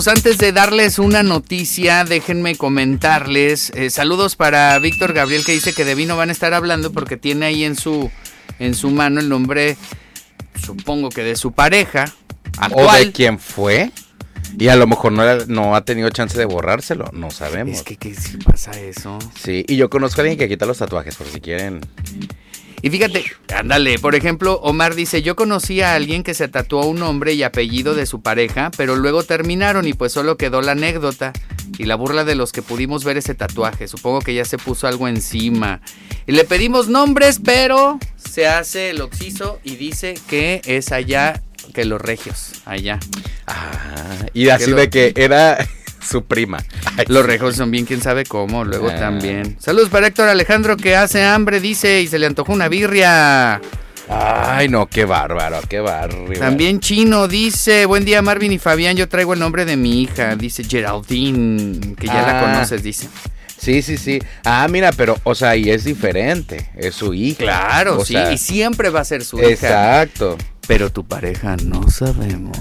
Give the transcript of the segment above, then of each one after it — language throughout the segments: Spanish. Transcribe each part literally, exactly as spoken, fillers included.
Antes de darles una noticia, déjenme comentarles, eh, saludos para Víctor Gabriel, que dice que de vino van a estar hablando porque tiene ahí en su, en su mano el nombre, supongo que de su pareja actual. ¿O de quién fue? Y a lo mejor no, no ha tenido chance de borrárselo, no sabemos. Es que, ¿qué si pasa eso? Sí, y yo conozco a alguien que quita los tatuajes, por si quieren. Y fíjate, ándale, por ejemplo, Omar dice, yo conocí a alguien que se tatuó un nombre y apellido de su pareja, pero luego terminaron y pues solo quedó la anécdota y la burla de los que pudimos ver ese tatuaje. Supongo que ya se puso algo encima. Y le pedimos nombres, pero se hace el oxiso y dice que es allá, que los regios, allá. Ah, y así de que era... su prima. Ay, los regios son bien quién sabe cómo, luego ah. también. Saludos para Héctor Alejandro, que hace hambre, dice, y se le antojó una birria. Ay, no, qué bárbaro, qué bárbaro. También Chino dice, buen día Marvin y Fabián, yo traigo el nombre de mi hija, dice Geraldine, que ya ah. la conoces, dice. Sí, sí, sí. Ah, mira, pero, o sea, y es diferente, es su hija. Claro, o sí, sea, y siempre va a ser su exacto. hija. Exacto. Pero tu pareja no sabemos.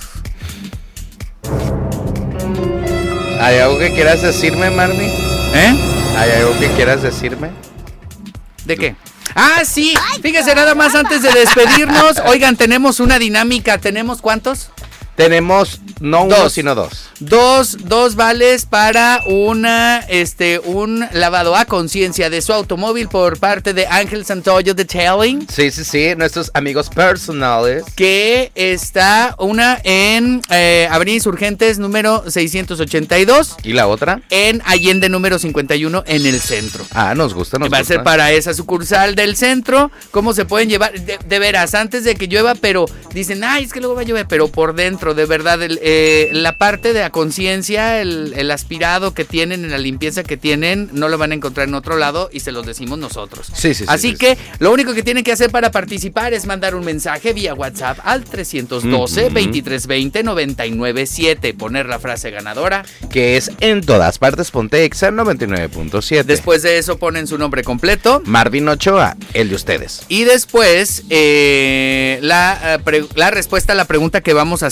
¿Hay algo que quieras decirme, Marvin? ¿Eh? ¿Hay algo que quieras decirme? ¿De qué? Ah, sí, fíjese nada más antes de despedirnos. Oigan, tenemos una dinámica, ¿tenemos cuántos? Tenemos no dos. uno, sino dos. Dos, dos vales para una, este, un lavado a conciencia de su automóvil por parte de Ángel Santoyo Detailing. Sí, sí, sí, nuestros amigos personales. Que está una en eh, Avenida Insurgentes número seiscientos ochenta y dos. ¿Y la otra? En Allende número cincuenta y uno en el centro. Ah, nos gusta, nos Va gusta. a ser para esa sucursal del centro. ¿Cómo se pueden llevar? De, de veras, antes de que llueva, pero dicen, ay, es que luego va a llover, pero por dentro, de verdad, el, eh, la parte de la conciencia, el, el aspirado que tienen, la limpieza que tienen, no lo van a encontrar en otro lado y se los decimos nosotros. Sí, sí, sí. Así sí, que sí. lo único que tienen que hacer para participar es mandar un mensaje vía WhatsApp al trescientos doce, uh-huh. veintitrés veinte, noventa y nueve siete, poner la frase ganadora. Que es en todas partes Ponte Exa noventa y nueve punto siete. Después de eso ponen su nombre completo. Marvin Ochoa, el de ustedes. Y después eh, la, la respuesta a la pregunta que vamos a hacer.